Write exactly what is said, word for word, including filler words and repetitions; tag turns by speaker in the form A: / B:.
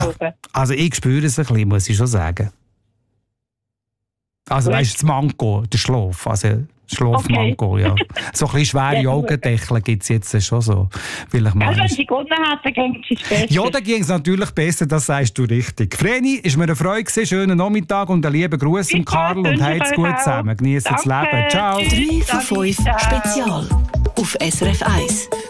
A: Also ich spüre es ein bisschen, muss ich schon sagen. Also weißt du, das Manko, der Schlaf, also Schlafmanko, okay. Ja. So ein bisschen schwere ja, Augendeckel gibt es jetzt schon so. Vielleicht
B: ja, wenn sie gewonnen hat, dann ging es besser.
A: Ja, dann ging es natürlich besser, das sagst du richtig. Vreni, ist mir eine Freude gewesen, schönen Nachmittag und einen lieben Gruß an Karl und habt's gut zusammen. Genießt das Leben. Ciao.
C: drei von fünf Spezial auf S R F eins.